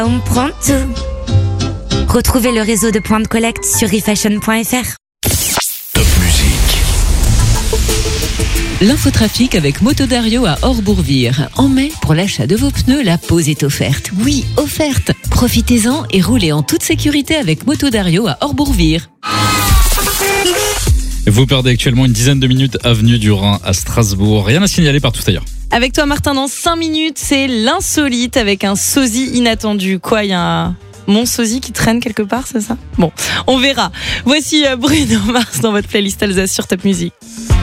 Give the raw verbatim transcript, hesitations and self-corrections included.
On prend tout. Retrouvez le réseau de points de collecte sur refashion point f r. Top Musique. L'infotrafic avec Motodario à Orbourvire. En mai, pour l'achat de vos pneus, la pause est offerte. Oui, offerte. Profitez-en et roulez en toute sécurité avec Motodario à Orbourvire. Vous perdez actuellement une dizaine de minutes avenue du Rhin à Strasbourg. Rien à signaler partout ailleurs. Avec toi Martin, dans cinq minutes, c'est l'insolite avec un sosie inattendu. Quoi, il y a un... mon sosie qui traîne quelque part, c'est ça? Bon, on verra. Voici Bruno Mars dans votre playlist Alsace sur Top Musique.